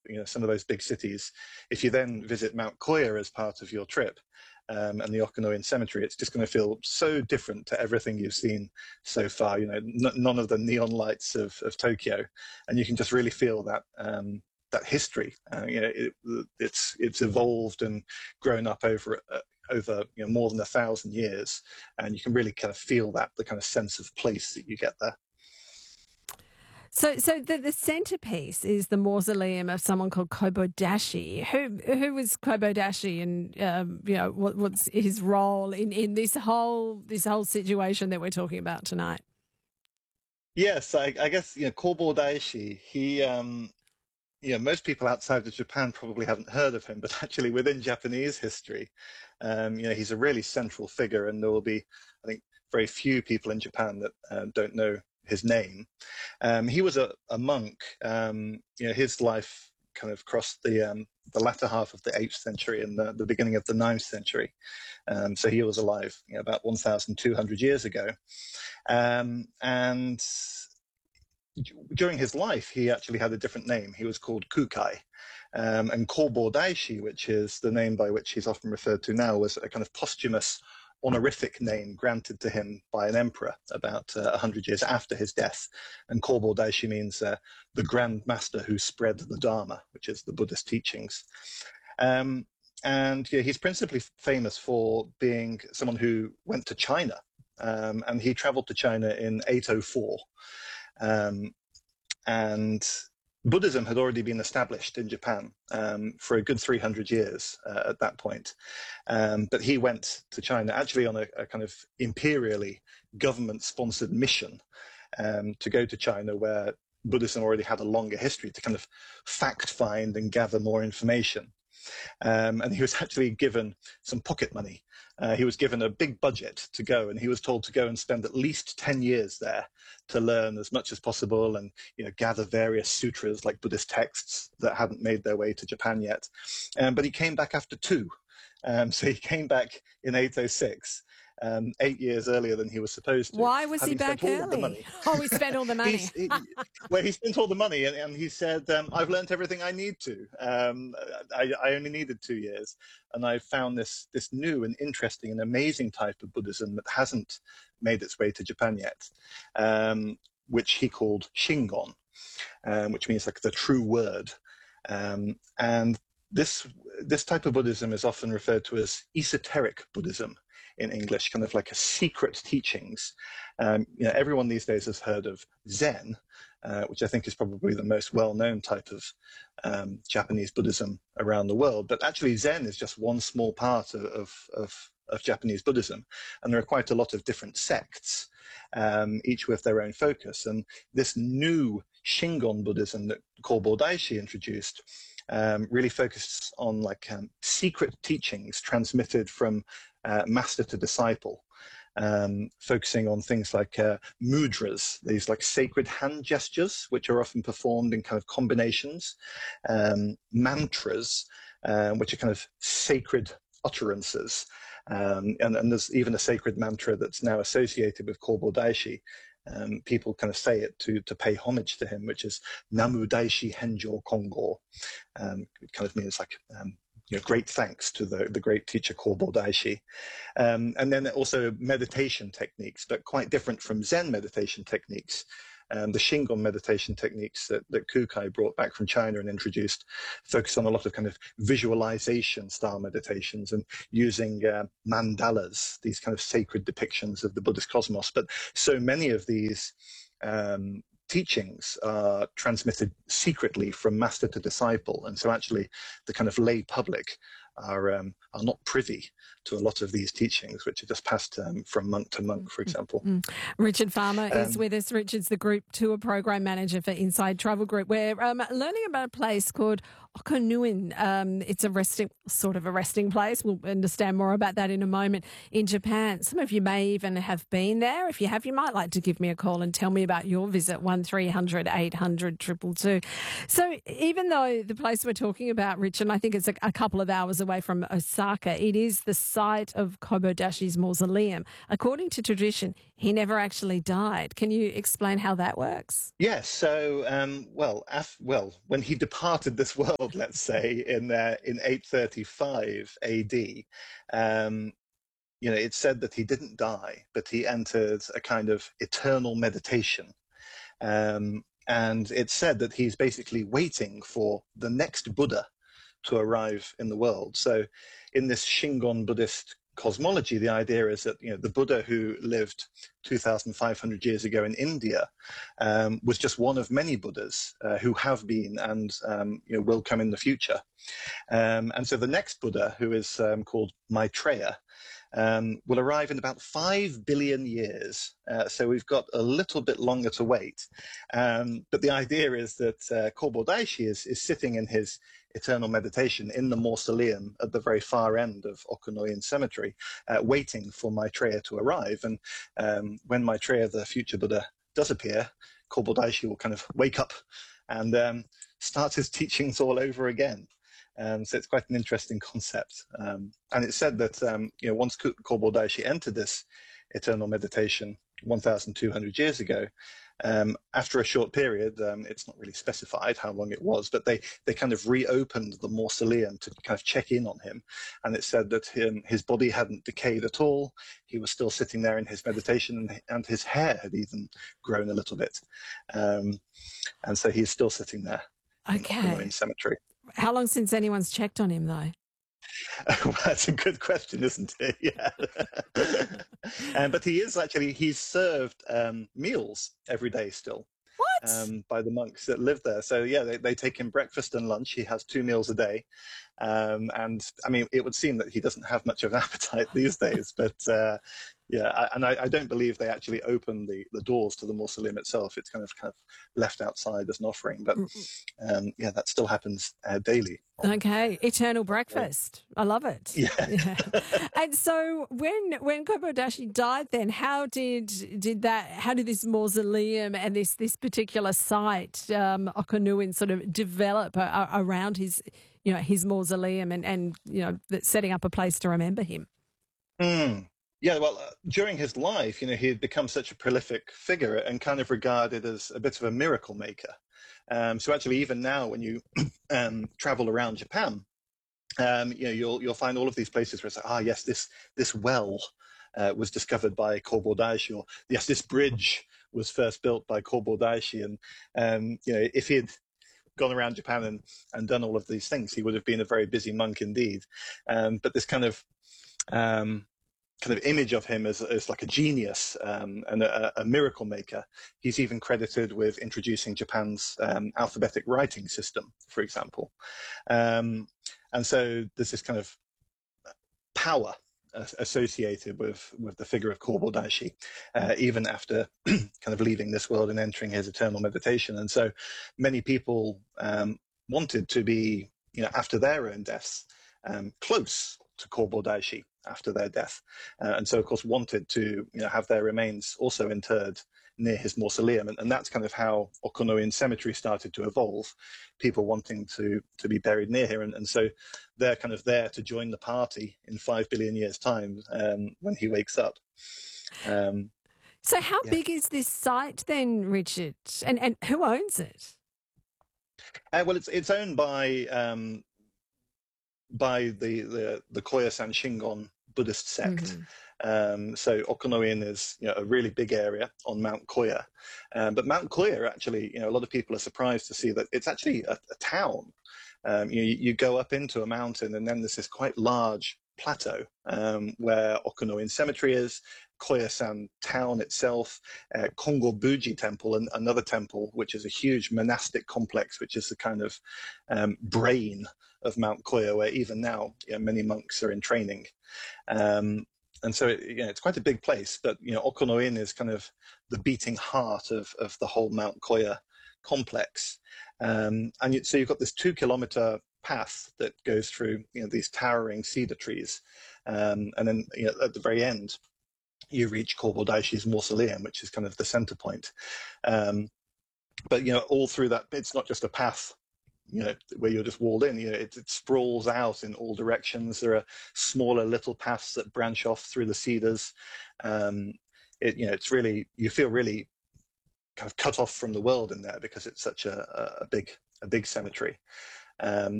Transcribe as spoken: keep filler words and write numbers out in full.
you know, some of those big cities, if you then visit Mount Koya as part of your trip, um, and the Okanoin Cemetery, it's just going to feel so different to everything you've seen so far. You know, n- none of the neon lights of, of Tokyo, and you can just really feel that um, that history. Uh, you know, it, it's it's evolved and grown up over uh, over you know, more than a thousand years, and you can really kind of feel that the kind of sense of place that you get there. So, so the, the centerpiece is the mausoleum of someone called Kobodashi. Who who was Kobodashi, and um, you know what, what's his role in, in this whole this whole situation that we're talking about tonight? Yes, I, I guess you know Kobo Daishi. He, um, you know, most people outside of Japan probably haven't heard of him, but actually within Japanese history, um, you know, he's a really central figure, and there will be, I think, very few people in Japan that uh, don't know his name. Um, he was a, a monk. Um, you know, his life kind of crossed the um, the latter half of the eighth century and the, the beginning of the ninth century. Um, so he was alive, you know, about one thousand two hundred years ago. Um, and during his life, he actually had a different name. He was called Kukai. Um, and Kobo Daishi, which is the name by which he's often referred to now, was a kind of posthumous honorific name granted to him by an emperor about uh, one hundred years after his death. And Kobo Daishi means uh, the Grand Master who spread the Dharma, which is the Buddhist teachings. Um, and yeah, he's principally famous for being someone who went to China. Um, and he traveled to China in eight oh four. Um, and Buddhism had already been established in Japan um, for a good three hundred years uh, at that point. Um, but he went to China actually on a, a kind of imperially government-sponsored mission um, to go to China, where Buddhism already had a longer history, to kind of fact-find and gather more information. Um, and he was actually given some pocket money. Uh, he was given a big budget to go, and he was told to go and spend at least ten years there to learn as much as possible and, you know, gather various sutras like Buddhist texts that hadn't made their way to Japan yet. Um, but he came back after two. Um, so he came back in eight oh six. Um, eight years earlier than he was supposed to. Why was he back spent all early? of the money. Oh, he spent all the money. he, well, he spent all the money, and, and he said, um, "I've learnt everything I need to. Um, I, I only needed two years, and I found this this new and interesting and amazing type of Buddhism that hasn't made its way to Japan yet, um, which he called Shingon, um, which means like the true word, um, and." This this type of Buddhism is often referred to as esoteric Buddhism in English, kind of like a secret teachings. Um, you know, everyone these days has heard of Zen, uh, which I think is probably the most well-known type of um, Japanese Buddhism around the world. But actually, Zen is just one small part of, of, of, of Japanese Buddhism, and there are quite a lot of different sects, um, each with their own focus. And this new Shingon Buddhism that Kobo Daishi introduced Um, really focused on like um, secret teachings transmitted from uh, master to disciple, um, focusing on things like uh, mudras, these like sacred hand gestures, which are often performed in kind of combinations, um, mantras, um, which are kind of sacred utterances. Um, and, and there's even a sacred mantra that's now associated with Kobo Daishi. Um, people kind of say it to to pay homage to him, which is Namu Daishi Henjo Kongo. Um, it kind of means like um, you know, great thanks to the, the great teacher Kobo Daishi. Um, and then also meditation techniques, but quite different from Zen meditation techniques. Um, the Shingon meditation techniques that, that Kukai brought back from China and introduced focus on a lot of kind of visualization style meditations and using uh, mandalas, these kind of sacred depictions of the Buddhist cosmos. But so many of these um, teachings are transmitted secretly from master to disciple. And so actually the kind of lay public are um, are not privy to a lot of these teachings, which are just passed um, from monk to monk, for example. Mm-hmm. Richard Farmer um, is with us. Richard's the Group Tour Program Manager for Inside Travel Group. We're um, learning about a place called Okanoin. Um, it's a resting, sort of a resting place. We'll understand more about that in a moment in Japan. Some of you may even have been there. If you have, you might like to give me a call and tell me about your visit, one three hundred eight hundred two two two. So even though the place we're talking about, Richard, I think it's a, a couple of hours hours away from Osaka. It is the site of Kobodashi's mausoleum. According to tradition, he never actually died. Can you explain how that works? Yes. So, um, well, af- well, when he departed this world, let's say in uh, in eight thirty-five A D, um, you know, it's said that he didn't die, but he entered a kind of eternal meditation. Um, and it's said that he's basically waiting for the next Buddha to arrive in the world. So in this Shingon Buddhist cosmology, the idea is that, you know, the Buddha who lived two thousand five hundred years ago in India um, was just one of many Buddhas uh, who have been and um, you know, will come in the future. Um, and so the next Buddha, who is um, called Maitreya, Um, will arrive in about five billion years. Uh, so we've got a little bit longer to wait. Um, but the idea is that uh, Kobo Daishi is, is sitting in his eternal meditation in the mausoleum at the very far end of Okunoin Cemetery, uh, waiting for Maitreya to arrive. And um, when Maitreya, the future Buddha, does appear, Kobo Daishi will kind of wake up and um, start his teachings all over again. Um, so it's quite an interesting concept. Um, and it's said that um, you know, once Kobo Daishi entered this eternal meditation one thousand two hundred years ago, um, after a short period, um, it's not really specified how long it was, but they, they kind of reopened the mausoleum to kind of check in on him. And it said that him, his body hadn't decayed at all. He was still sitting there in his meditation, and, and his hair had even grown a little bit. Um, and so he's still sitting there okay. in Cemetery. How long since anyone's checked on him, though? Well, that's a good question, isn't it? Yeah. um, but he is actually, he's served um, meals every day still. What? Um, by the monks that live there. So, yeah, they, they take him breakfast and lunch. He has two meals a day. Um, and, I mean, it would seem that he doesn't have much of an appetite these days. But, uh, yeah, I, and I, I don't believe they actually open the, the doors to the mausoleum itself. It's kind of kind of left outside as an offering. But, um, yeah, that still happens uh, daily. Okay, eternal breakfast. I love it. Yeah. yeah. And so when when Kobodashi died, then how did did that? How did this mausoleum and this this particular site, um, Okunoin, sort of develop uh, around his, you know, his mausoleum and and you know, setting up a place to remember him? Mm. Yeah, well, uh, during his life, you know, he had become such a prolific figure and kind of regarded as a bit of a miracle maker. Um, so actually, even now, when you um, travel around Japan, um, you know, you'll you'll find all of these places where it's like, ah, yes, this this well uh, was discovered by Kobo Daishi, or yes, this bridge was first built by Kobo Daishi, and um, you know, if he had gone around Japan and, and done all of these things, he would have been a very busy monk indeed. Um, but this kind of um, kind of image of him as, as like a genius um, and a, a miracle maker. He's even credited with introducing Japan's um, alphabetic writing system, for example. Um, and so there's this kind of power associated with, with the figure of Kobo Daishi, uh, even after kind of leaving this world and entering his eternal meditation. And so many people um, wanted to be, you know, after their own deaths, um, close to Kobo Daishi after their death, uh, and so of course wanted to, you know, have their remains also interred near his mausoleum, and, and that's kind of how Okunoin Cemetery started to evolve. People wanting to to be buried near here, and, and so they're kind of there to join the party in five billion years' time um, when he wakes up. Um, so, how yeah. big is this site then, Richard? And and who owns it? Uh, well, it's it's owned by um, by the, the, the Koyasan Shingon Buddhist sect. Mm-hmm. Um, so Okunoin is, you know, a really big area on Mount Koya. Um, but Mount Koya, actually, you know, a lot of people are surprised to see that it's actually a, a town. Um, you, you go up into a mountain, and then there's this quite large plateau um, where Okunoin Cemetery is, Koyasan town itself, uh, Kongo Buji Temple, and another temple, which is a huge monastic complex, which is the kind of um, brain of Mount Koya, where even now, you know, many monks are in training. Um, and so it, you know, it's quite a big place, but, you know, Okunoin is kind of the beating heart of, of the whole Mount Koya complex. Um, and you, so you've got this two kilometer path that goes through, you know, these towering cedar trees. Um, and then, you know, at the very end, you reach Kobo Daishi's mausoleum, which is kind of the center point. Um, but, you know, all through that, it's not just a path you know, where you're just walled in. You know, it, it sprawls out in all directions. There are smaller little paths that branch off through the cedars. Um, it, you know, it's really, you feel really kind of cut off from the world in there because it's such a, a big, a big cemetery. Um,